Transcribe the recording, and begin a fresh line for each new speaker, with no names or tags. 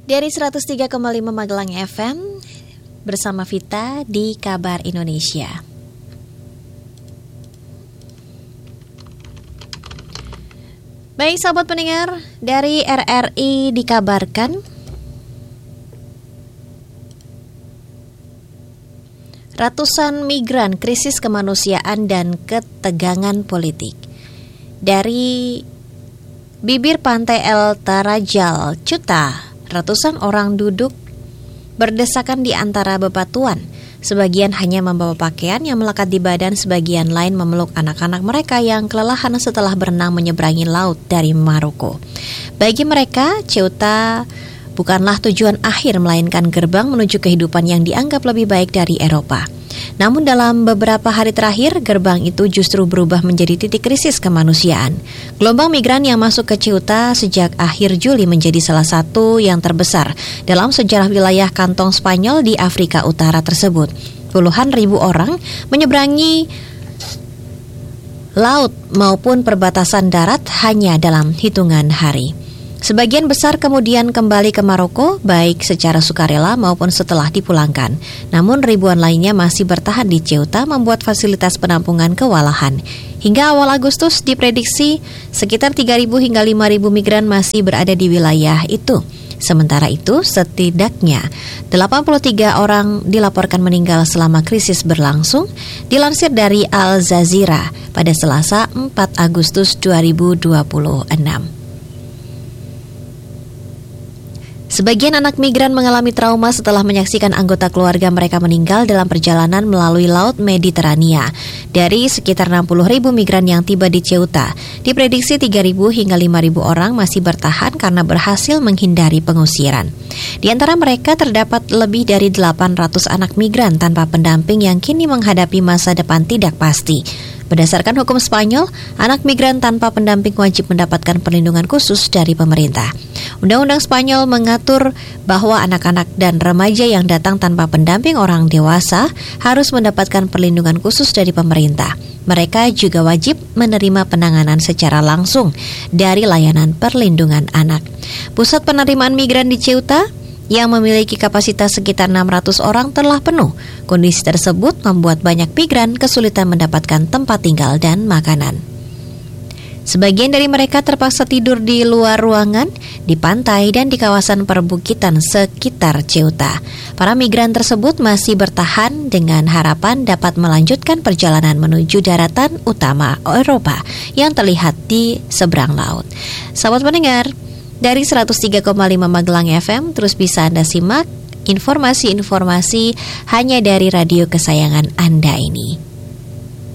Dari 103,5 Magelang FM bersama Vita di Kabar Indonesia. Baik sahabat pendengar, dari RRI dikabarkan ratusan migran krisis kemanusiaan dan ketegangan politik. Dari bibir pantai El Tarajal, Cuta, ratusan orang duduk berdesakan di antara bebatuan. Sebagian hanya membawa pakaian yang melekat di badan, sebagian lain memeluk anak-anak mereka yang kelelahan setelah berenang menyeberangi laut dari Maroko. Bagi mereka, Ceuta bukanlah tujuan akhir, melainkan gerbang menuju kehidupan yang dianggap lebih baik dari Eropa. Namun dalam beberapa hari terakhir, gerbang itu justru berubah menjadi titik krisis kemanusiaan. Gelombang migran yang masuk ke Ceuta sejak akhir Juli menjadi salah satu yang terbesar dalam sejarah wilayah kantong Spanyol di Afrika Utara tersebut. Puluhan ribu orang menyeberangi laut maupun perbatasan darat hanya dalam hitungan hari. Sebagian besar kemudian kembali ke Maroko, baik secara sukarela maupun setelah dipulangkan. Namun ribuan lainnya masih bertahan di Ceuta, membuat fasilitas penampungan kewalahan. Hingga awal Agustus diprediksi sekitar 3.000 hingga 5.000 migran masih berada di wilayah itu. Sementara itu, setidaknya 83 orang dilaporkan meninggal selama krisis berlangsung, dilansir dari Al Jazeera pada Selasa 4 Agustus 2026. Sebagian anak migran mengalami trauma setelah menyaksikan anggota keluarga mereka meninggal dalam perjalanan melalui Laut Mediterania. Dari sekitar 60.000 migran yang tiba di Ceuta, diprediksi 3.000 hingga 5.000 orang masih bertahan karena berhasil menghindari pengusiran. Di antara mereka terdapat lebih dari 800 anak migran tanpa pendamping yang kini menghadapi masa depan tidak pasti. Berdasarkan hukum Spanyol, anak migran tanpa pendamping wajib mendapatkan perlindungan khusus dari pemerintah. Undang-undang Spanyol mengatur bahwa anak-anak dan remaja yang datang tanpa pendamping orang dewasa harus mendapatkan perlindungan khusus dari pemerintah. Mereka juga wajib menerima penanganan secara langsung dari layanan perlindungan anak. Pusat penerimaan migran di Ceuta yang memiliki kapasitas sekitar 600 orang telah penuh. Kondisi tersebut membuat banyak migran kesulitan mendapatkan tempat tinggal dan makanan. Sebagian dari mereka terpaksa tidur di luar ruangan, di pantai, dan di kawasan perbukitan sekitar Ceuta. Para migran tersebut masih bertahan dengan harapan dapat melanjutkan perjalanan menuju daratan utama Eropa yang terlihat di seberang laut. Sahabat pendengar, dari 103,5 Magelang FM, terus bisa Anda simak informasi-informasi hanya dari radio kesayangan Anda ini.